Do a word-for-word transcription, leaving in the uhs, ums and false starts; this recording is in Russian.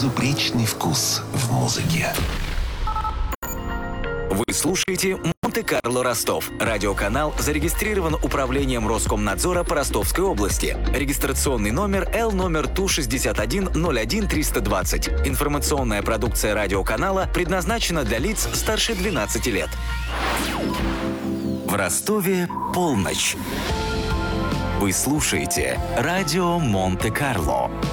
Безупречный вкус в музыке. Вы слушаете «Монте-Карло Ростов». Радиоканал зарегистрирован Управлением Роскомнадзора по Ростовской области. Регистрационный номер Л номер Ту шестьдесят один ноль один триста двадцать. Информационная продукция радиоканала предназначена для лиц старше двенадцати лет. В Ростове полночь. Вы слушаете радио Монте-Карло.